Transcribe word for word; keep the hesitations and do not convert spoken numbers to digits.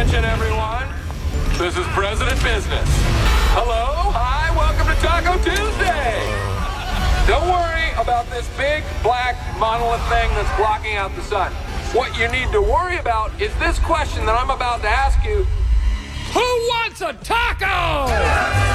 Attention, everyone. This is President Business. Hello, hi, welcome to Taco Tuesday. Don't worry about this big black monolith thing that's blocking out the sun. What you need to worry about is this question that I'm about to ask you. Who wants a taco?